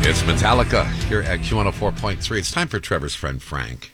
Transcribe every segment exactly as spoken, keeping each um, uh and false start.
It's Metallica here at Q one oh four point three. It's time for Trevor's friend Frank.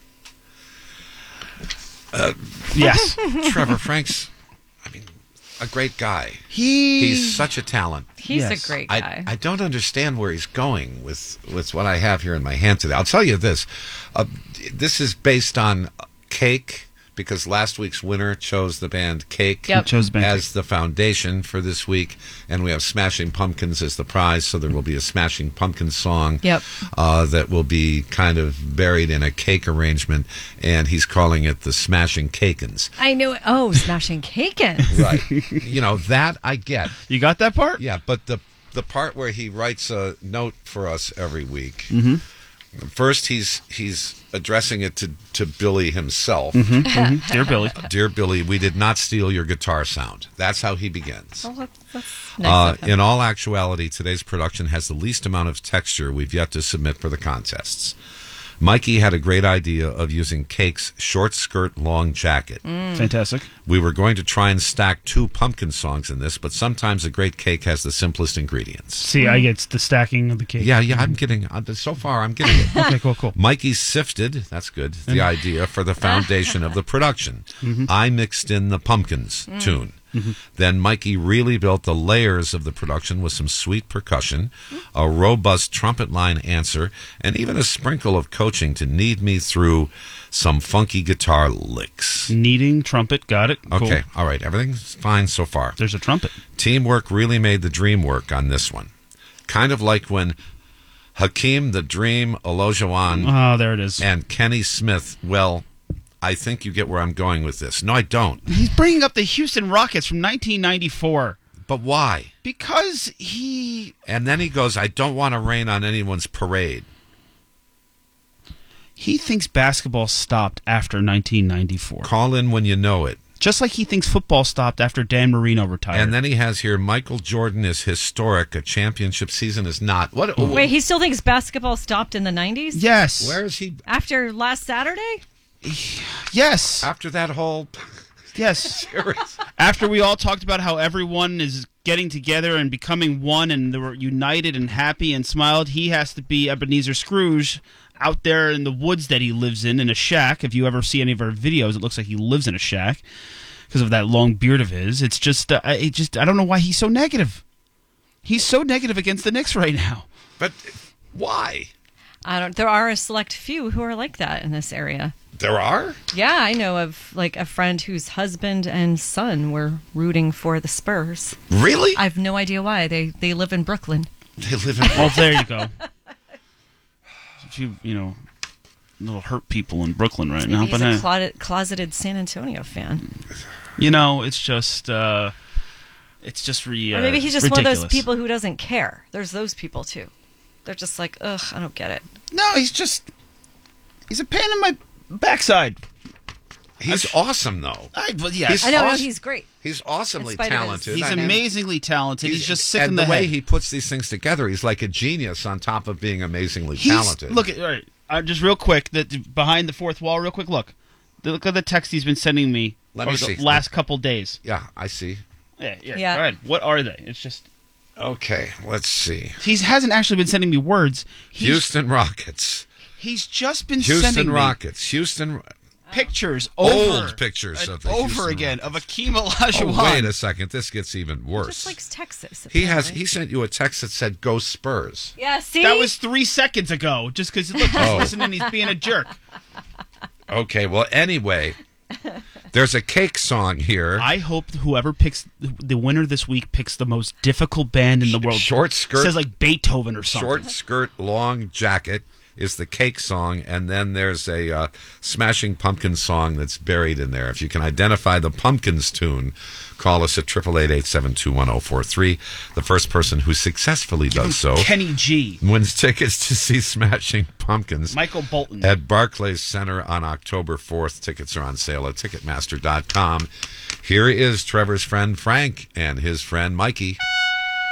Uh, yes. Trevor, Frank's, I mean, a great guy. He... He's such a talent. He's Yes. a great guy. I, I don't understand where he's going with, with what I have here in my hand today. I'll tell you this. Uh, this is based on Cake, because last week's winner chose the band Cake Yep. Chose band as the foundation for this week, and we have Smashing Pumpkins as the prize, so there will be a Smashing Pumpkins song Yep. uh, that will be kind of buried in a cake arrangement, and he's calling it the Smashing Cakins. I knew it. Oh, Smashing Cakin. Right. You know, that I get. You got that part? Yeah, but the the part where he writes a note for us every week, Mm-hmm. first he's he's addressing it to, to Billy himself. Mm-hmm. Mm-hmm. Dear Billy. Dear Billy, we did not steal your guitar sound. That's how he begins. Oh, that's, that's Uh, nice of him. in all actuality, today's production has the least amount of texture we've yet to submit for the contests. Mikey had a great idea of using Cake's short skirt, long jacket. Fantastic. We were going to try and stack two pumpkin songs in this, but sometimes a great cake has the simplest ingredients. See, I get the stacking of the cake. Yeah, yeah, I'm getting, uh, so far I'm getting it. Okay, cool, cool. Mikey sifted, that's good, the idea for the foundation of the production. I mixed in the Pumpkins tune. Then Mikey really built the layers of the production with some sweet percussion, a robust trumpet line answer, and even a sprinkle of coaching to knead me through some funky guitar licks. Kneading, trumpet, got it. Cool. Okay, all right, everything's fine so far. There's a trumpet. Teamwork really made the dream work on this one. Kind of like when Hakeem the Dream Olajuwon Oh, there it is. and Kenny Smith, well, I think you get where I'm going with this. No, I don't. He's bringing up the Houston Rockets from nineteen ninety-four. But why? Because he... And then he goes, I don't want to rain on anyone's parade. He thinks basketball stopped after nineteen ninety-four. Call in when you know it. Just like he thinks football stopped after Dan Marino retired. And then he has here, Michael Jordan is historic. A championship season is not. What? Wait, he still thinks basketball stopped in the nineties? Yes. Where is he? After last Saturday? Yes. After that whole Yes. series. After we all talked about how everyone is getting together and becoming one and they were united and happy and smiled, he has to be Ebenezer Scrooge out there in the woods that he lives in, in a shack. If you ever see any of our videos, it looks like he lives in a shack because of that long beard of his. It's just, uh, it just, I don't know why he's so negative. He's so negative against the Knicks right now. But why? I don't. There are a select few who are like that in this area. There are? Yeah, I know of like a friend whose husband and son were rooting for the Spurs. Really? I have no idea why. They they live in Brooklyn. They live in... Oh, there you go. If you, you know, little hurt people in Brooklyn right now. Maybe he's But a hey, closet, closeted San Antonio fan. you know, it's just, uh, it's just re, uh, Or maybe he's just ridiculous. one of those people who doesn't care. There's those people too. They're just like, ugh, I don't get it. No, he's just, he's a pain in my backside. He's awesome, though. I, well, yes. He's I know, awesome. he's great. He's awesomely In spite of his- talented. He's I mean, amazingly talented. He's, just sick and in the, the, way head. he puts these things together, he's like a genius on top of being amazingly He's- talented. Look at, all right, uh, just real quick, that behind the fourth wall, real quick, look. Look at the text he's been sending me Let me over the see. last couple days. Yeah, I see. Yeah, yeah. Yeah. Go ahead. What are they? It's just, Okay, let's see. he hasn't actually been sending me words. He's, Houston Rockets. He's just been Houston sending me Rockets. Houston. pictures Old over pictures and of the over Houston again Rockets. of Akeem Olajuwon. Oh, wait a second. This gets even worse. Just likes Texas. he has. apparently. He sent you a text that said "Go Spurs." Yeah, see? That was three seconds ago. Just because look, he's Oh. listening, he's being a jerk. Okay. Well, anyway, there's a Cake song here. I hope whoever picks the winner this week picks the most difficult band in the world. Short skirt. Says like Beethoven or something. Short skirt, long jacket is the Cake song, and then there's a uh, Smashing Pumpkins song that's buried in there. If you can identify the Pumpkins tune, call us at eight eight eight, eight seven two, one zero four three. The first person who successfully does so Kenny G. wins tickets to see Smashing Pumpkins Michael Bolton. at Barclays Center on October fourth. Tickets are on sale at Ticketmaster dot com. Here is Trevor's friend Frank and his friend Mikey.